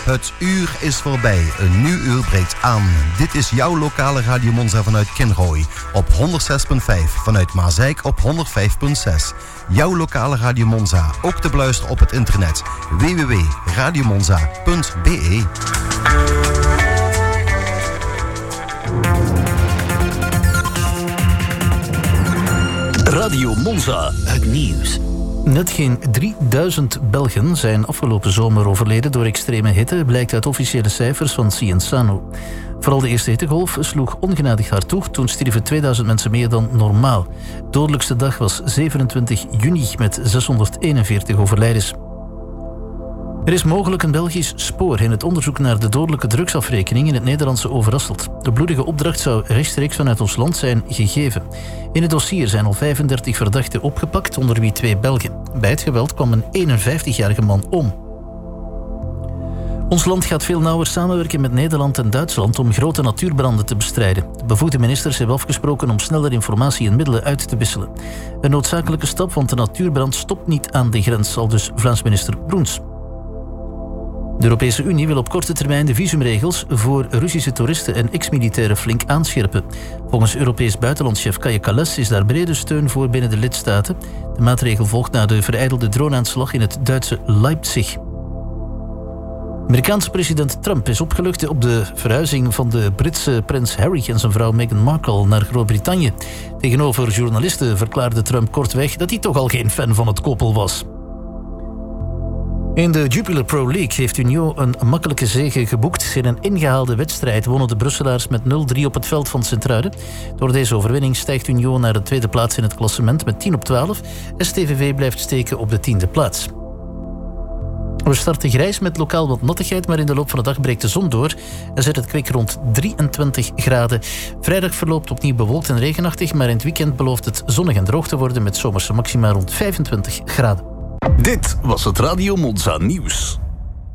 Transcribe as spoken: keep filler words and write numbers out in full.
Het uur is voorbij. Een nieuw uur breekt aan. Dit is jouw lokale Radio Monza vanuit Kinrooi op honderd zes komma vijf. Vanuit Maasijk op honderd vijf komma zes. Jouw lokale Radio Monza. Ook te beluisteren op het internet. w w w punt radiomonza punt b e. Radio Monza. Het nieuws. Net geen drieduizend Belgen zijn afgelopen zomer overleden door extreme hitte, blijkt uit officiële cijfers van Cienzano. Vooral de eerste hittegolf sloeg ongenadig hard toe. Toen stierven tweeduizend mensen meer dan normaal. De dodelijkste dag was zevenentwintig juni met zeshonderdeenenveertig overlijdens. Er is mogelijk een Belgisch spoor in het onderzoek naar de dodelijke drugsafrekening in het Nederlandse Overasselt. De bloedige opdracht zou rechtstreeks vanuit ons land zijn gegeven. In het dossier zijn al vijfendertig verdachten opgepakt, onder wie twee Belgen. Bij het geweld kwam een eenenvijftigjarige man om. Ons land gaat veel nauwer samenwerken met Nederland en Duitsland om grote natuurbranden te bestrijden. De bevoegde ministers hebben afgesproken om sneller informatie en middelen uit te wisselen. Een noodzakelijke stap, want de natuurbrand stopt niet aan de grens, aldus Vlaams minister Broens. De Europese Unie wil op korte termijn de visumregels voor Russische toeristen en ex-militairen flink aanscherpen. Volgens Europees buitenlandchef Kaja Kallas is daar brede steun voor binnen de lidstaten. De maatregel volgt na de vereidelde droneaanslag in het Duitse Leipzig. Amerikaanse president Trump is opgelucht op de verhuizing van de Britse prins Harry en zijn vrouw Meghan Markle naar Groot-Brittannië. Tegenover journalisten verklaarde Trump kortweg dat hij toch al geen fan van het koppel was. In de Jupiler Pro League heeft Union een makkelijke zege geboekt. In een ingehaalde wedstrijd wonnen de Brusselaars met nul drie op het veld van Sint-Truiden. Door deze overwinning stijgt Union naar de tweede plaats in het klassement met tien op twaalf. S T V V blijft steken op de tiende plaats. We starten grijs met lokaal wat nattigheid, maar in de loop van de dag breekt de zon door en zet het kwik rond drieëntwintig graden. Vrijdag verloopt opnieuw bewolkt en regenachtig, maar in het weekend belooft het zonnig en droog te worden met zomerse maxima rond vijfentwintig graden. Dit was het Radio Monza nieuws.